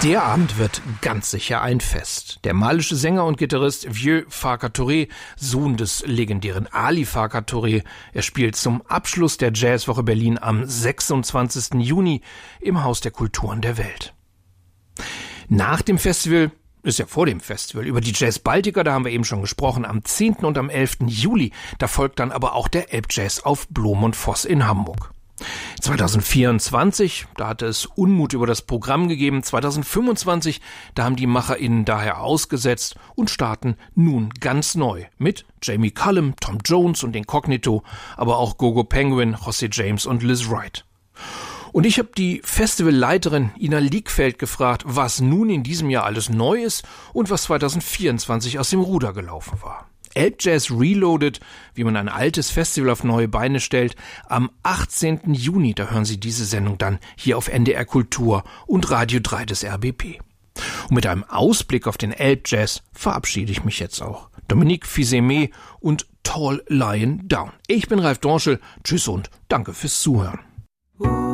Der Abend wird ganz sicher ein Fest. Der malische Sänger und Gitarrist Vieux Farka Touré, Sohn des legendären Ali Farka Touré, er spielt zum Abschluss der Jazzwoche Berlin am 26. Juni im Haus der Kulturen der Welt. Nach dem Festival, ist ja vor dem Festival, über die Jazz Baltica, da haben wir eben schon gesprochen, am 10. und am 11. Juli, da folgt dann aber auch der Elbjazz auf Blom und Voss in Hamburg. 2024, da hatte es Unmut über das Programm gegeben. 2025, da haben die MacherInnen daher ausgesetzt und starten nun ganz neu mit Jamie Cullum, Tom Jones und Incognito, aber auch Gogo Penguin, José James und Liz Wright. Und ich habe die Festivalleiterin Ina Liegfeld gefragt, was nun in diesem Jahr alles neu ist und was 2024 aus dem Ruder gelaufen war. Elbjazz Reloaded, wie man ein altes Festival auf neue Beine stellt, am 18. Juni, da hören Sie diese Sendung dann hier auf NDR Kultur und Radio 3 des RBB. Und mit einem Ausblick auf den Elbjazz verabschiede ich mich jetzt auch. Dominique Fils-Aimé und Tall Lying Down. Ich bin Ralf Dorschel, tschüss und danke fürs Zuhören.